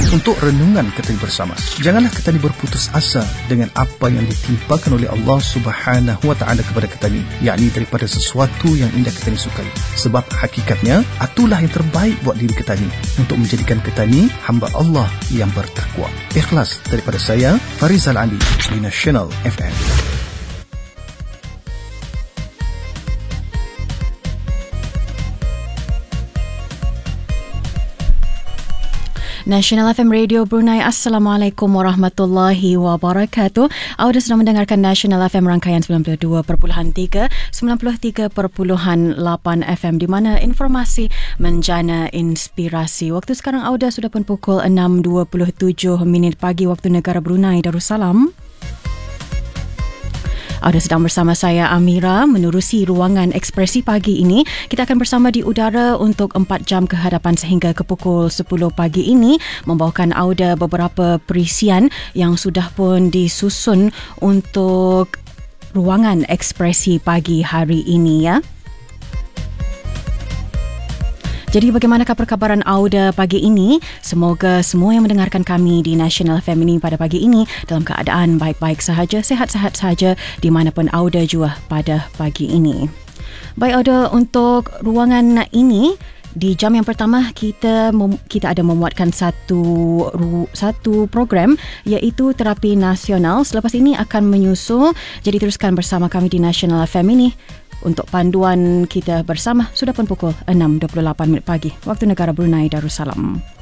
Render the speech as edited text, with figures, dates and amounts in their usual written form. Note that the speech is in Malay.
untuk renungan Ketani bersama. Janganlah Ketani berputus asa dengan apa yang ditimpakan oleh Allah Subhanahu Wa Taala kepada Ketani, yakni daripada sesuatu yang indah Ketani sukai. Sebab hakikatnya itulah yang terbaik buat diri Ketani untuk menjadikan Ketani hamba Allah yang bertakwa. Ikhlas daripada saya, Farizal Ali di National FM. National FM Radio Brunei. Assalamualaikum warahmatullahi wabarakatuh. Anda sedang mendengarkan National FM rangkaian 92.3, 93.8 FM di mana informasi menjana inspirasi. Waktu sekarang Auda sudah pun pukul 6.27 pagi waktu negara Brunei Darussalam. Anda sedang bersama saya Amira menerusi ruangan ekspresi pagi ini. Kita akan bersama di udara untuk 4 jam ke hadapan sehingga ke pukul 10 pagi ini, membawakan Auda beberapa perisian yang sudah pun disusun untuk ruangan ekspresi pagi hari ini ya. Jadi bagaimanakah perkabaran Auda pagi ini? Semoga semua yang mendengarkan kami di National FM ini pada pagi ini dalam keadaan baik-baik sahaja, sehat-sehat sahaja di manapun Auda jua pada pagi ini. Baik Auda, untuk ruangan ini di jam yang pertama kita ada memuatkan satu program iaitu terapi nasional. Selepas ini akan menyusul. Jadi teruskan bersama kami di National FM ini. Untuk panduan kita bersama sudah pun pukul 6.28 pagi waktu negara Brunei Darussalam.